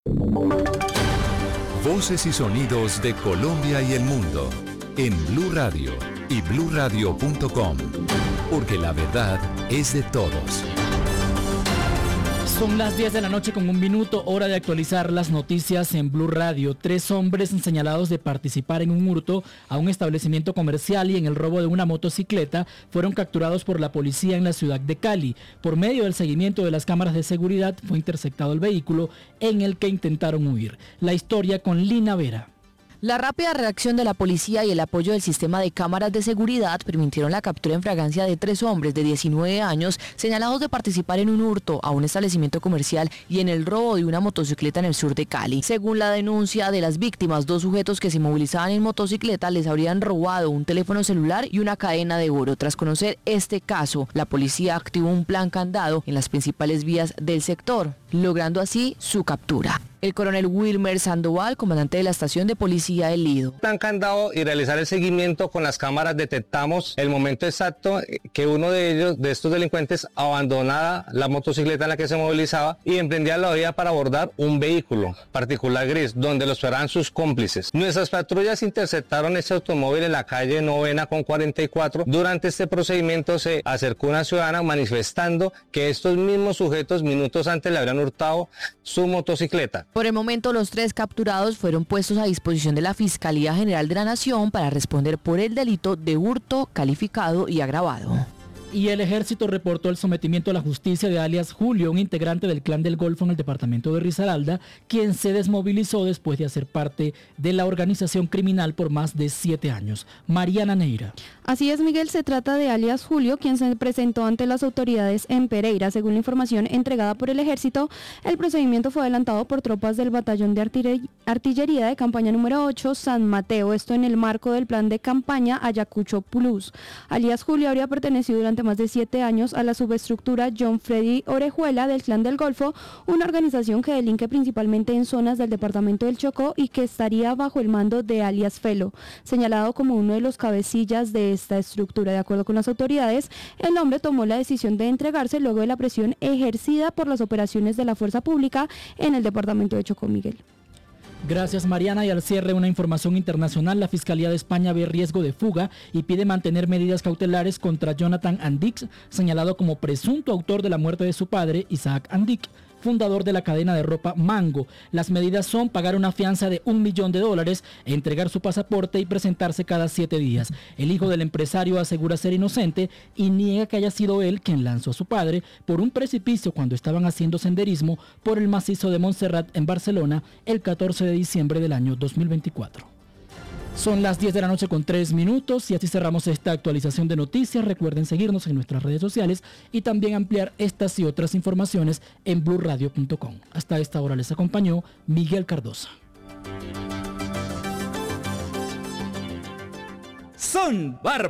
Voces y sonidos de Colombia y el mundo en Blue Radio y bluradio.com, porque la verdad es de todos. Son las 10 de la noche con 1 minuto, hora de actualizar las noticias en Blue Radio. 3 hombres señalados de participar en un hurto a un establecimiento comercial y en el robo de una motocicleta fueron capturados por la policía en la ciudad de Cali. Por medio del seguimiento de las cámaras de seguridad fue interceptado el vehículo en el que intentaron huir. La historia con Lina Vera. La rápida reacción de la policía y el apoyo del sistema de cámaras de seguridad permitieron la captura en fragancia de 3 hombres de 19 años señalados de participar en un hurto a un establecimiento comercial y en el robo de una motocicleta en el sur de Cali. Según la denuncia de las víctimas, 2 sujetos que se movilizaban en motocicleta les habrían robado un teléfono celular y una cadena de oro. Tras conocer este caso, la policía activó un plan candado en las principales vías del sector, logrando así su captura. El coronel Wilmer Sandoval, comandante de la estación de policía El Lido. Plan candado y realizar el seguimiento con las cámaras detectamos el momento exacto que uno de estos delincuentes, abandonaba la motocicleta en la que se movilizaba y emprendía la vía para abordar un vehículo particular gris, donde lo esperaban sus cómplices. Nuestras patrullas interceptaron este automóvil en la calle Novena con 44. Durante este procedimiento se acercó una ciudadana manifestando que estos mismos sujetos minutos antes le habrían hurtado su motocicleta. Por el momento, los 3 capturados fueron puestos a disposición de la Fiscalía General de la Nación para responder por el delito de hurto calificado y agravado. Y el ejército reportó el sometimiento a la justicia de alias Julio, un integrante del Clan del Golfo en el departamento de Risaralda, quien se desmovilizó después de hacer parte de la organización criminal por más de 7 años. Mariana Neira. Así es, Miguel, se trata de alias Julio, quien se presentó ante las autoridades en Pereira. Según la información entregada por el ejército, el procedimiento fue adelantado por tropas del batallón de artillería de campaña número 8 San Mateo, esto en el marco del plan de campaña Ayacucho Plus. Alias Julio habría pertenecido durante más de 7 años a la subestructura John Freddy Orejuela del Clan del Golfo, una organización que delinque principalmente en zonas del departamento del Chocó y que estaría bajo el mando de alias Felo, señalado como uno de los cabecillas de esta estructura. De acuerdo con las autoridades, el hombre tomó la decisión de entregarse luego de la presión ejercida por las operaciones de la fuerza pública en el departamento de Chocó, Miguel. Gracias, Mariana. Y al cierre, una información internacional. La Fiscalía de España ve riesgo de fuga y pide mantener medidas cautelares contra Jonathan Andic, señalado como presunto autor de la muerte de su padre, Isaac Andic, fundador de la cadena de ropa Mango. Las medidas son pagar una fianza de $1 millón, entregar su pasaporte y presentarse cada 7 días. El hijo del empresario asegura ser inocente y niega que haya sido él quien lanzó a su padre por un precipicio cuando estaban haciendo senderismo por el macizo de Montserrat en Barcelona el 14 de diciembre del año 2024. Son las 10 de la noche con 3 minutos y así cerramos esta actualización de noticias. Recuerden seguirnos en nuestras redes sociales y también ampliar estas y otras informaciones en bluradio.com. Hasta esta hora les acompañó Miguel Cardosa. Son bárbaros.